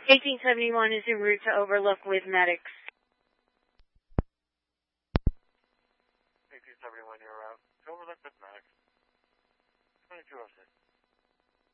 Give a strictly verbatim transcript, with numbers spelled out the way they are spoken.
eighteen seventy-one is en route to Overlook with medics. eighteen seventy-one, you're out. To Overlook with medics. twenty-two oh six.